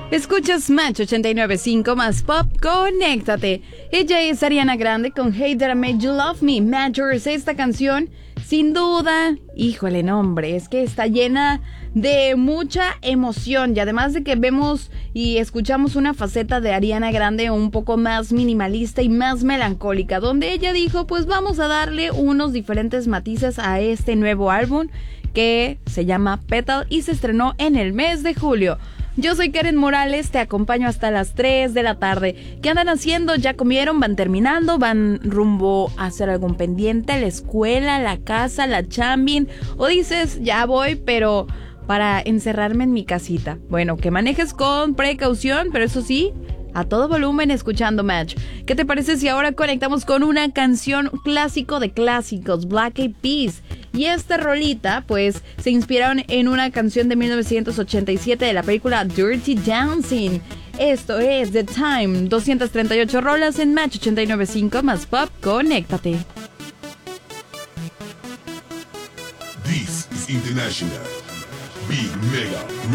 Escuchas Match 89.5 más pop, conéctate. Ella es Ariana Grande con Hey That I Made You Love Me. Majors, esta canción, sin duda, híjole, no, hombre, es que está llena de mucha emoción. Y además de que vemos y escuchamos una faceta de Ariana Grande un poco más minimalista y más melancólica, donde ella dijo, pues vamos a darle unos diferentes matices a este nuevo álbum que se llama Petal y se estrenó en el mes de julio. Yo soy Karen Morales, te acompaño hasta las 3 de la tarde. ¿Qué andan haciendo? ¿Ya comieron? ¿Van terminando? ¿Van rumbo a hacer algún pendiente? ¿La escuela? ¿La casa? ¿La chambin? ¿O dices, ya voy, pero para encerrarme en mi casita? Bueno, que manejes con precaución, pero eso sí, a todo volumen escuchando Match. ¿Qué te parece si ahora conectamos con una canción clásico de clásicos, Black Eyed Peas? Y esta rolita, pues, se inspiraron en una canción de 1987 de la película Dirty Dancing. Esto es The Time, 238 rolas en Match 89.5 más pop, conéctate. This is International Big Mega